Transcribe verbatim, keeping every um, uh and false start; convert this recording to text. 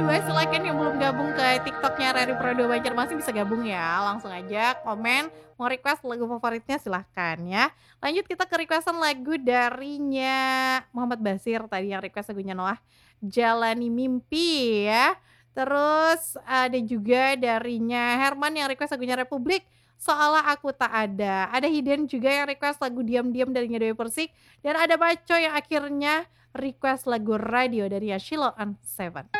juga silakan yang belum gabung ke TikTok-nya Rary Purwodadi Banjarmasin bisa gabung ya, langsung aja komen, mau request lagu favoritnya silahkan ya. Lanjut kita ke request-an lagu darinya Muhammad Bashir tadi yang request lagunya Noah, Jalani Mimpi ya. Terus ada juga darinya Herman yang request lagunya Republik, Seolah Aku Tak Ada. Ada Hiden juga yang request lagu Diam-Diam darinya Dewi Persik, dan ada Maco yang akhirnya request lagu Radio dari Sheila on seven.